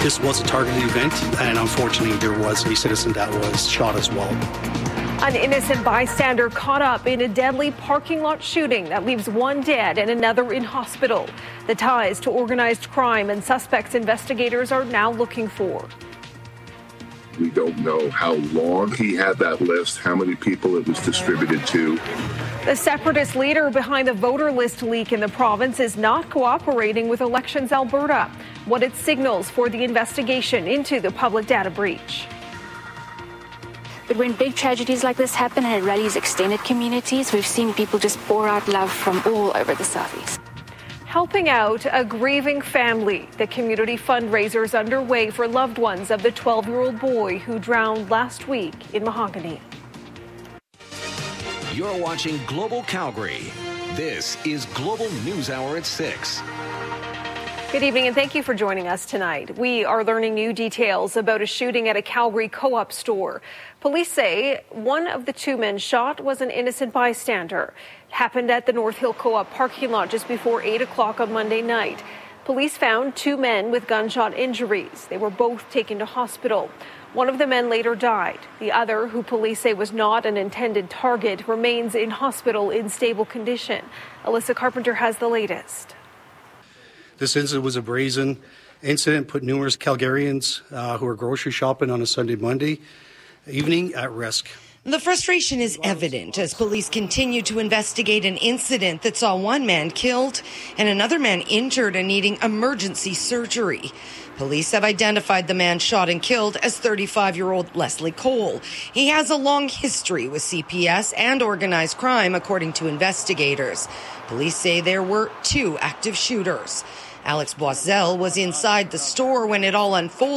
This was a targeted event, and unfortunately there was a citizen that was shot as well. An innocent bystander caught up in a deadly parking lot shooting that leaves one dead and another in hospital. The ties to organized crime and suspects investigators are now looking for. We don't know how long he had that list, how many people it was distributed to. The separatist leader behind the voter list leak in the province is not cooperating with Elections Alberta. What it signals for the investigation into the public data breach. But when big tragedies like this happen and it rallies extended communities, we've seen people just pour out love from all over the southeast. Helping out a grieving family. The community fundraiser is underway for loved ones of the 12-year-old boy who drowned last week in Mahogany. You're watching Global Calgary. This is Global News Hour at 6. Good evening, and thank you for joining us tonight. We are learning new details about a shooting at a Calgary co-op store. Police say one of the two men shot was an innocent bystander. It happened at the North Hill Co-op parking lot just before 8 o'clock on Monday night. Police found two men with gunshot injuries. They were both taken to hospital. One of the men later died. The other, who police say was not an intended target, remains in hospital in stable condition. Alyssa Carpenter has the latest. This incident was a brazen incident, put numerous Calgarians who are grocery shopping on a Sunday, Monday evening at risk. The frustration is evident as police continue to investigate an incident that saw one man killed and another man injured and needing emergency surgery. Police have identified the man shot and killed as 35-year-old Leslie Cole. He has a long history with CPS and organized crime, according to investigators. Police say there were two active shooters. Alex Boiselle was inside the store when it all unfolded.